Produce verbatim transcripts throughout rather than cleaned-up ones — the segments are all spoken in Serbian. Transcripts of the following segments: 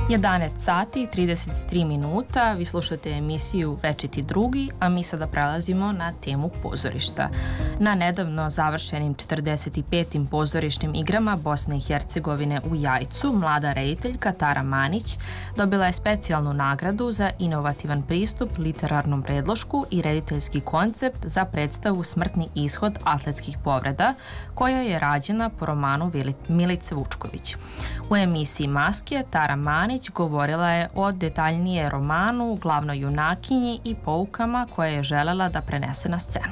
jedanaest sati i trideset tri minuta, vi slušate emisiju Večiti drugi, a mi sada prelazimo na temu pozorišta. Na nedavno završenim četrdeset petim pozorišnim igrama Bosne i Hercegovine u Jajcu, mlada rediteljka Tara Manić dobila je specijalnu nagradu za inovativan pristup literarnom predlošku i rediteljski koncept za predstavu Smrtni ishod atletskih povreda, koja je rađena po romanu Milice Vučković. U emisiji Maske Tara Manić govorila je o detaljnije romanu, glavnoj junakinji i poukama koje je želela da prenese na scenu.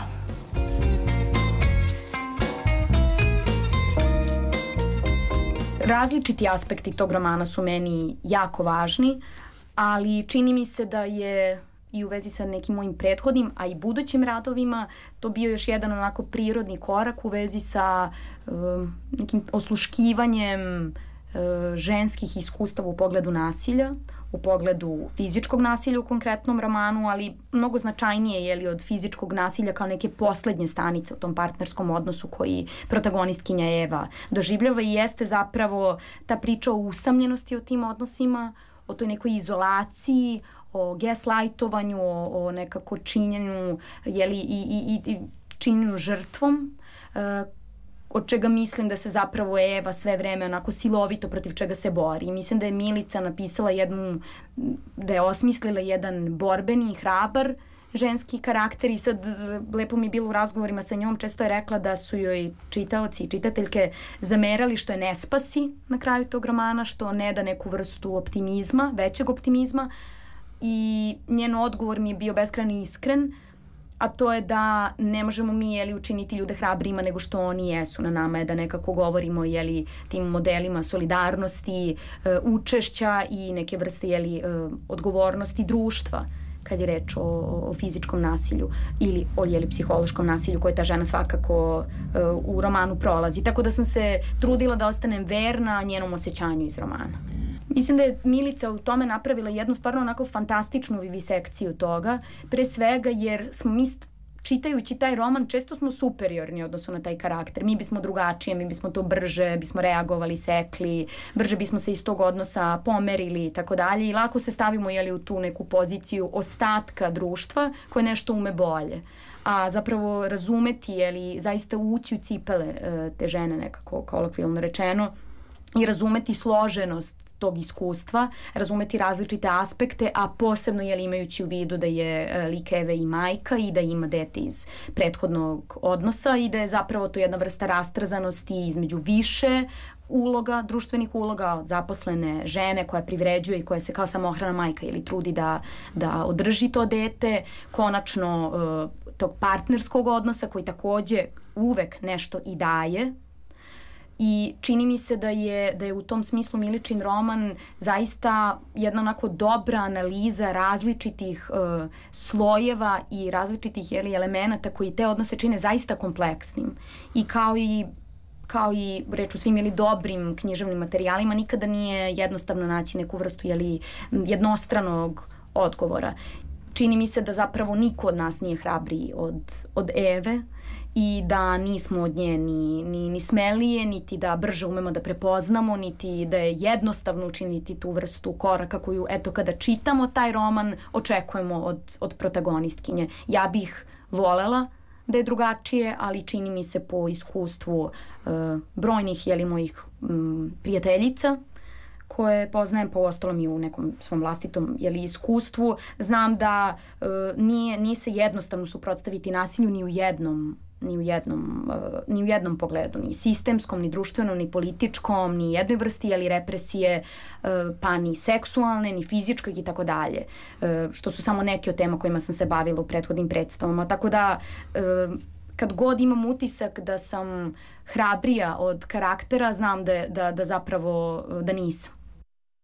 Različiti aspekti tog romana su meni jako važni, ali čini mi se da je i u vezi sa nekim mojim prethodnim, a i budućim radovima, to bio još jedan onako prirodni korak u vezi sa um, nekim osluškivanjem ženskih iskustava u pogledu nasilja, u pogledu fizičkog nasilja u konkretnom romanu, ali mnogo značajnije je li od fizičkog nasilja kao neke poslednje stanice u tom partnerskom odnosu koji protagonistkinja Eva doživljava i jeste zapravo ta priča o usamljenosti o tim odnosima, o toj nekoj izolaciji, o gaslightovanju, o, o nekako činjenju, jeli, i, i, i činjenju žrtvom, uh, od čega mislim da se zapravo Eva sve vreme onako silovito protiv čega se bori. I mislim da je Milica napisala jednu, da je osmislila jedan borbeni, hrabar ženski karakter i sad lepo mi je bilo u razgovorima sa njom, često je rekla da su joj čitaoci i čitateljke zamerali što je ne spasi na kraju tog romana, što ne da neku vrstu optimizma, većeg optimizma, i njen odgovor mi je bio beskrajno iskren, a to je da ne možemo mi jeli, učiniti ljude hrabrima nego što oni jesu. Na nama je da nekako govorimo jeli, tim modelima solidarnosti, e, učešća i neke vrste jeli, e, odgovornosti društva kad je reč o, o fizičkom nasilju ili o jeli, psihološkom nasilju koje ta žena svakako e, u romanu prolazi. Tako da sam se trudila da ostanem verna njenom osjećanju iz romana. Mislim da je Milica u tome napravila jednu stvarno onako fantastičnu vivisekciju toga, pre svega jer smo mi čitajući taj roman često smo superiorni u odnosu na taj karakter. Mi bismo drugačije, mi bismo to brže, bismo reagovali, sekli, brže bismo se iz tog odnosa pomerili i tako dalje i lako se stavimo jeli, u tu neku poziciju ostatka društva koje nešto ume bolje. A zapravo razumeti, jeli, zaista ući u cipele e, te žene nekako kolokvijalno rečeno i razumeti složenost tog iskustva, razumeti različite aspekte, a posebno jeli, imajući u vidu da je e, lik Eve i majka i da ima dete iz prethodnog odnosa i da je zapravo to jedna vrsta rastrzanosti između više uloga, društvenih uloga od zaposlene žene koja privređuje i koja se kao samohrana majka ili trudi da, da održi to dete, konačno e, tog partnerskog odnosa koji takođe uvek nešto i daje. I čini mi se da je, da je u tom smislu Miličin roman zaista jedna onako dobra analiza različitih uh, slojeva i različitih jeli, elemenata koji te odnose čine zaista kompleksnim. I kao i kao i reč u svim jeli, dobrim književnim materijalima, nikada nije jednostavno naći neku vrstu jeli, jednostranog odgovora. Čini mi se da zapravo niko od nas nije hrabriji od, od Eve i da nismo od nje ni, ni, ni smelije, niti da brže umemo da prepoznamo, niti da je jednostavno učiniti tu vrstu koraka koju, eto, kada čitamo taj roman, očekujemo od, od protagonistkinje. Ja bih volela da je drugačije, ali čini mi se po iskustvu uh, brojnih, jeli, mojih um, prijateljica, koje poznajem po ostalom i u nekom svom vlastitom jeli, iskustvu, znam da uh, nije, nije se jednostavno suprotstaviti nasilju ni u jednom ni u jednom, uh, ni u jednom pogledu, ni sistemskom, ni društvenom, ni političkom, ni jednoj vrsti jeli, represije, uh, pa ni seksualne, ni fizičkog i tako dalje, uh, što su samo neke od tema kojima sam se bavila u prethodnim predstavama. Tako da uh, kad god imam utisak da sam hrabrija od karaktera, znam da, da, da zapravo da nisam.